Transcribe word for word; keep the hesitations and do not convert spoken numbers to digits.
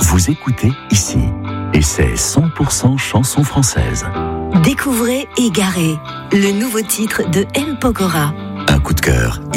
Vous écoutez ici, et c'est cent pour cent chanson française. Découvrez Égaré, le nouveau titre de M. Pokora. Un coup de cœur